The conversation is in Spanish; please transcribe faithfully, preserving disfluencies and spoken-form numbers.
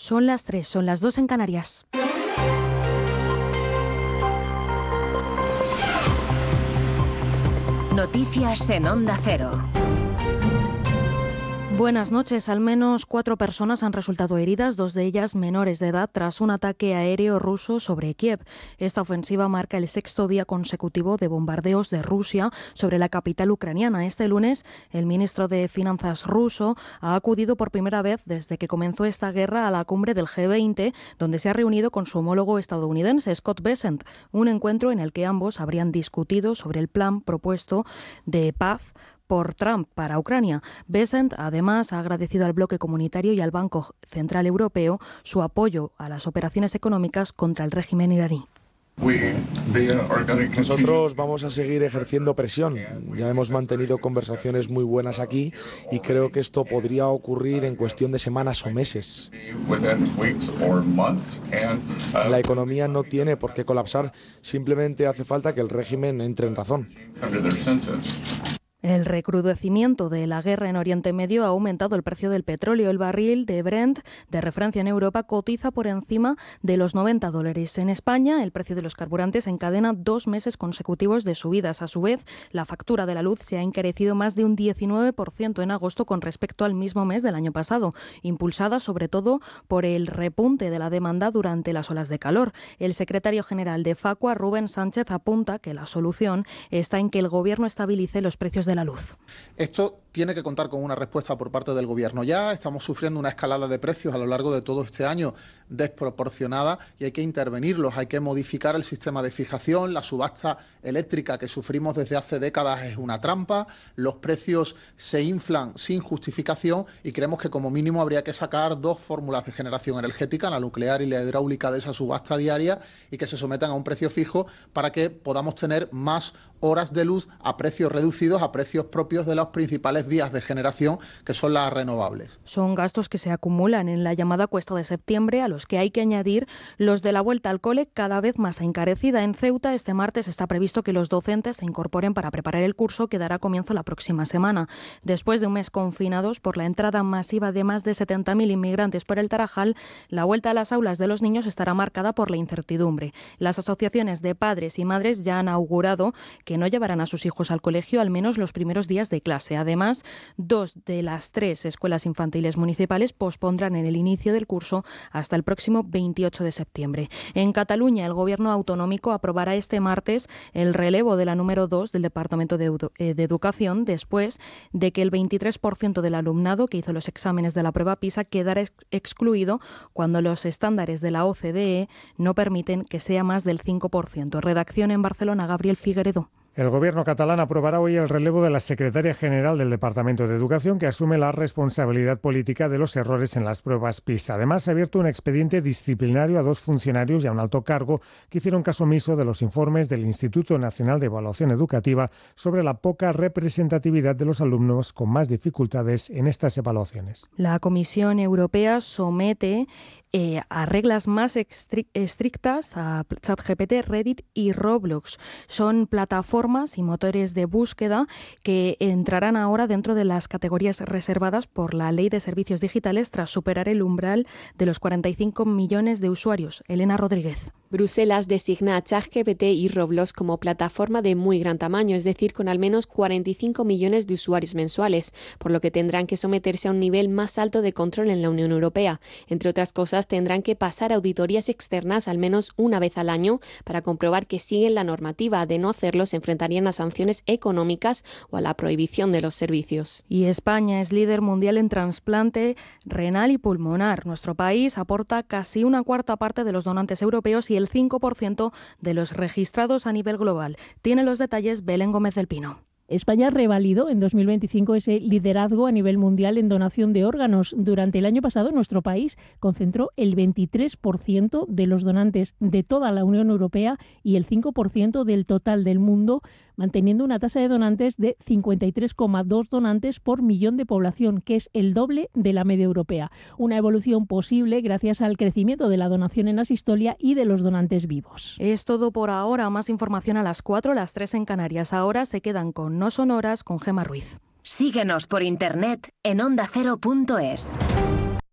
Son las tres, son las dos en Canarias. Noticias en Onda Cero. Buenas noches. Al menos cuatro personas han resultado heridas, dos de ellas menores de edad, tras un ataque aéreo ruso sobre Kiev. Esta ofensiva marca el sexto día consecutivo de bombardeos de Rusia sobre la capital ucraniana. Este lunes, el ministro de Finanzas ruso ha acudido por primera vez desde que comenzó esta guerra a la cumbre del G veinte, donde se ha reunido con su homólogo estadounidense, Scott Bessent, un encuentro en el que ambos habrían discutido sobre el plan propuesto de paz por Trump para Ucrania. Bessent, además, ha agradecido al bloque comunitario y al Banco Central Europeo su apoyo a las operaciones económicas contra el régimen iraní. Nosotros vamos a seguir ejerciendo presión. Ya hemos mantenido conversaciones muy buenas aquí y creo que esto podría ocurrir en cuestión de semanas o meses. La economía no tiene por qué colapsar, simplemente hace falta que el régimen entre en razón. El recrudecimiento de la guerra en Oriente Medio ha aumentado el precio del petróleo. El barril de Brent, de referencia en Europa, cotiza por encima de los noventa dólares. En España, el precio de los carburantes encadena dos meses consecutivos de subidas. A su vez, la factura de la luz se ha encarecido más de un diecinueve por ciento en agosto con respecto al mismo mes del año pasado, impulsada sobre todo por el repunte de la demanda durante las olas de calor. El secretario general de Facua, Rubén Sánchez, apunta que la solución está en que el Gobierno estabilice los precios de la luz. Esto tiene que contar con una respuesta por parte del Gobierno. Ya estamos sufriendo una escalada de precios a lo largo de todo este año desproporcionada y hay que intervenirlos, hay que modificar el sistema de fijación. La subasta eléctrica que sufrimos desde hace décadas es una trampa, los precios se inflan sin justificación y creemos que como mínimo habría que sacar dos fórmulas de generación energética, la nuclear y la hidráulica, de esa subasta diaria y que se sometan a un precio fijo para que podamos tener más horas de luz a precios reducidos, a precios propios de las principales vías de generación, que son las renovables. Son gastos que se acumulan en la llamada cuesta de septiembre, a los que hay que añadir los de la vuelta al cole, cada vez más encarecida. En Ceuta, este martes está previsto que los docentes se incorporen para preparar el curso que dará comienzo la próxima semana. Después de un mes confinados por la entrada masiva de más de setenta mil inmigrantes por el Tarajal, la vuelta a las aulas de los niños estará marcada por la incertidumbre. Las asociaciones de padres y madres ya han augurado que no llevarán a sus hijos al colegio al menos los primeros días de clase. Además, dos de las tres escuelas infantiles municipales pospondrán en el inicio del curso hasta el próximo veintiocho de septiembre. En Cataluña, el Gobierno autonómico aprobará este martes el relevo de la número dos del Departamento de, Edu- de Educación, después de que el veintitrés por ciento del alumnado que hizo los exámenes de la prueba PISA quedara ex- excluido cuando los estándares de la O C D E no permiten que sea más del cinco por ciento. Redacción en Barcelona, Gabriel Figueredo. El Gobierno catalán aprobará hoy el relevo de la secretaria general del Departamento de Educación, que asume la responsabilidad política de los errores en las pruebas PISA. Además, se ha abierto un expediente disciplinario a dos funcionarios y a un alto cargo que hicieron caso omiso de los informes del Instituto Nacional de Evaluación Educativa sobre la poca representatividad de los alumnos con más dificultades en estas evaluaciones. La Comisión Europea somete Eh, a reglas más estri- estrictas a ChatGPT, Reddit y Roblox. Son plataformas y motores de búsqueda que entrarán ahora dentro de las categorías reservadas por la Ley de Servicios Digitales tras superar el umbral de los cuarenta y cinco millones de usuarios. Elena Rodríguez. Bruselas designa a ChatGPT y Roblox como plataforma de muy gran tamaño, es decir, con al menos cuarenta y cinco millones de usuarios mensuales, por lo que tendrán que someterse a un nivel más alto de control en la Unión Europea. Entre otras cosas, tendrán que pasar auditorías externas al menos una vez al año para comprobar que siguen la normativa. De no hacerlo, se enfrentarían a sanciones económicas o a la prohibición de los servicios. Y España es líder mundial en trasplante renal y pulmonar. Nuestro país aporta casi una cuarta parte de los donantes europeos y el cinco por ciento de los registrados a nivel global. Tiene los detalles Belén Gómez del Pino. España revalidó en dos mil veinticinco ese liderazgo a nivel mundial en donación de órganos. Durante el año pasado, nuestro país concentró el veintitrés por ciento de los donantes de toda la Unión Europea y el cinco por ciento del total del mundo, manteniendo una tasa de donantes de cincuenta y tres coma dos donantes por millón de población, que es el doble de la media europea. Una evolución posible gracias al crecimiento de la donación en asistolia y de los donantes vivos. Es todo por ahora. Más información a las cuatro, las tres en Canarias. Ahora se quedan con No Sonoras con Gemma Ruiz. Síguenos por internet en onda cero punto es.